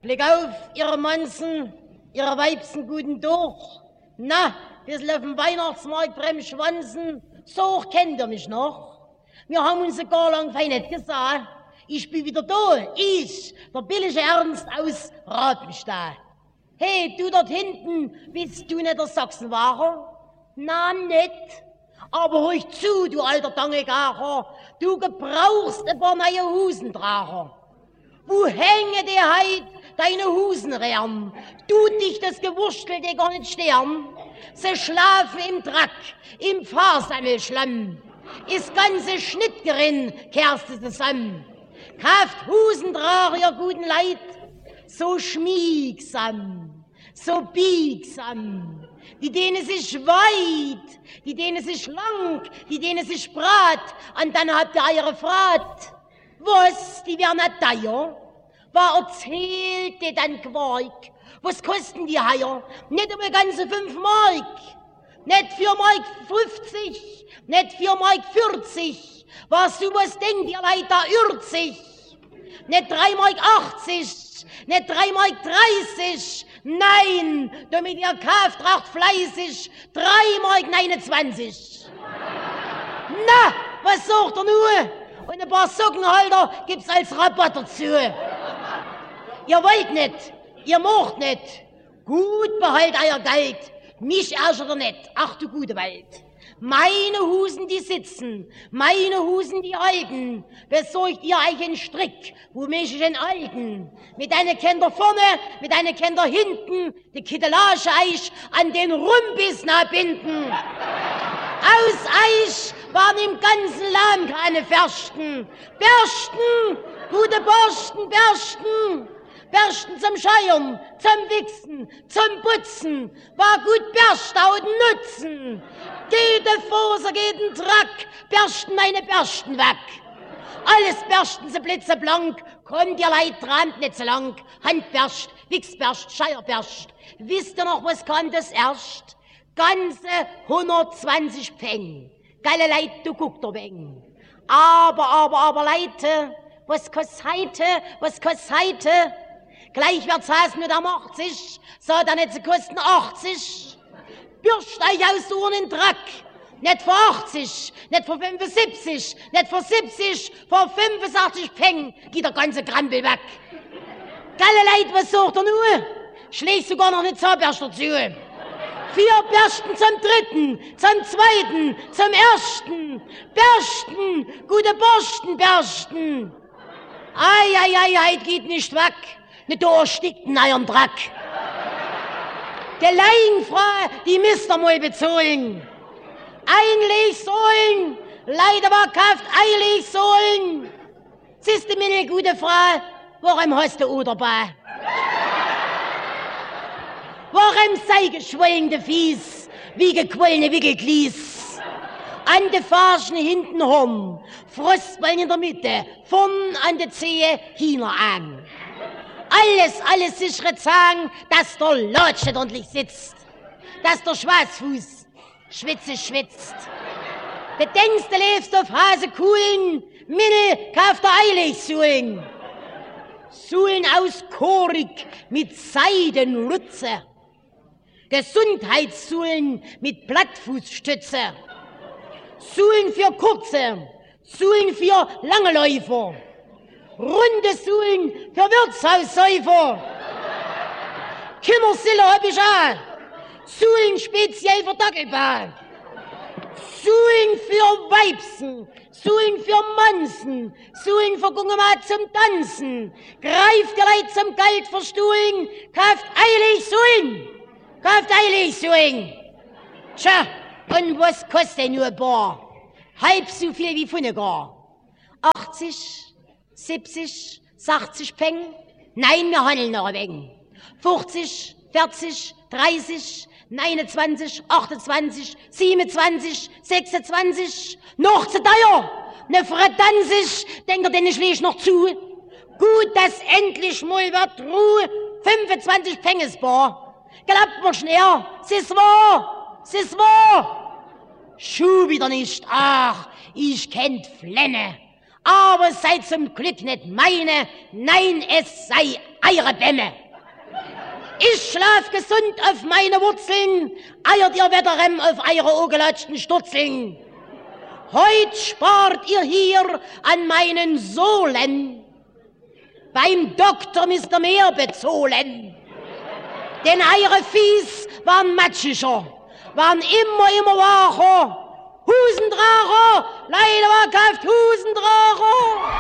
Blick auf, Ihre Manzen, Ihre Weibsen guten durch. Na, bisschen auf dem Weihnachtsmarkt beim Schwanzen, so hoch kennt ihr mich noch. Wir haben uns gar lang fein nicht gesagt. Ich bin wieder da, ich, der billige Ernst aus Rabenstein. Hey, du dort hinten, bist du nicht der Sachsenwacher? Na, nicht. Aber hör zu, du alter Dangegacher, du gebrauchst ein paar neue Husendracher. Wo hänge die heit deine Husenrehren? Tut dich das Gewurstel dir gar nicht sterben? Sie schlafen im Drack, im Fahrsammelschlamm. Ist ganze Schnittgerin kehrst du zusammen. Kauft Husendracher, ihr guten Leid, so schmiegsam, so biegsam. Die denen sich weit, die denen sich lang, die denen sich brat. Und dann habt ihr eure Frat. Was, die werden nicht teuer? Was erzählt dir dann Quark? Was kosten die Haier? Nicht um ganze 5 Mark. Nicht 4 Mark 50, nicht 4 Mark 40. Was du was denkt, ihr Leute, da irrt sich. Nicht 3 Mark 80, nicht 3 Mark 30. Nein, damit ihr kauft, raucht fleißig 3 Mark 29. Na, was sagt ihr nur? Und ein paar Sockenhalter gibt's als Rabatt dazu. Ihr wollt nicht, ihr macht nicht. Gut, behalt euer Geld. Mich ärgert ihr nicht. Ach du gute Welt. Meine Husen, die sitzen, meine Husen, die halten. Besorgt ihr euch einen Strick, wo mich ich enthalten. Mit einer Kinder vorne, mit einer Kinder hinten, die Kittelage Eich an den Rumpis binden. Aus Eich waren im ganzen Land keine Fersten. Bersten, gute Borsten, Bersten. Bersten zum Scheuern, zum Wichsen, zum Putzen, war gut Berstauden nutzen. Jede Faser, jeden Track, bersten meine Bersten weg. Alles bersten sie blitzeblank, kommt ihr Leid dran, nicht so lang. Handberst, Wichsberst, Scheierberst. Wisst ihr noch, was kann das erst? Ganze 120 Pfennig. Geile Leid, du guckt doch wegen. Aber, Leute, was kostet heute, was kostet heute? Gleich wird's heißen mit am 80, so dann nicht zu kosten 80. Bürst euch aus so einen Drack. Nicht für 80, nicht für 75, nicht für 70, für 85 Pfennig geht der ganze Krampel weg. Geile Leid, was sagt er nur? Schlägst sogar noch eine Zahnbürste dazu. 4 Bürsten zum dritten, zum zweiten, zum ersten. Bürsten, gute Borsten, Bürsten. Ei, geht nicht weg. Ne durchstickten eurem Drack. Die Leinfrau, die müsst ihr mal bezahlen. Einlich sollen, leider war kauft eilig sollen. Siehst du, meine gute Frau, warum hast du O dabei? Warum sei geschwollene Fies, wie gequollene Wickelglies? An de Farschen hinten rum, Frostbein in der Mitte, vorn an de Zehe, hinten an. Alles sichere Zahn, dass der Lotschet ordentlich sitzt, dass der Schwarzfuß schwitzt. Du denkst, du lebst auf Hasekuhlen, Minne kauft er eilig Suhlen. Suhlen aus Korik mit Seidenrutze, Gesundheitssuhlen mit Plattfußstütze, Suhlen für Kurze, Suhlen für lange Läufer. Runde Suhlen für Wirtshaussäufer. Kindersille hab ich auch. Suhlen speziell für Dackelbahn. Suhlen für Weibsen. Suhlen für Mansen. Suhlen für Gungemat zum Tanzen. Greift ihr Leid zum Geld verstuhlen. Kauft eilig Suhlen. Kauft eilig Suhlen. Tja, und was kostet nur ein Bar? Halb so viel wie Funnegar. 80, 70, 60 Pfennig? Nein, wir handeln noch ein wenig. 50, 40, 30, 29, 28, 27, 26, noch zu teuer. Ne Fredanzig, denkt ihr denn ich lege noch zu? Gut, dass endlich mal wird Ruhe, 25 Pfennig bar. Glaubt mir schnell, es ist wahr. Schuh wieder nicht, ach, ich kennt Flenne. Aber es sei zum Glück nicht meine, nein, es sei eure Bämme. Ich schlaf gesund auf meine Wurzeln, eiert ihr Wetterrem auf eure ogelatschten Sturzeln. Heut spart ihr hier an meinen Sohlen. Beim Doktor müsst ihr mehr bezahlen. Denn eure Fies waren matschiger, waren immer wacher. Husendracher, leider war kauft Husendracher.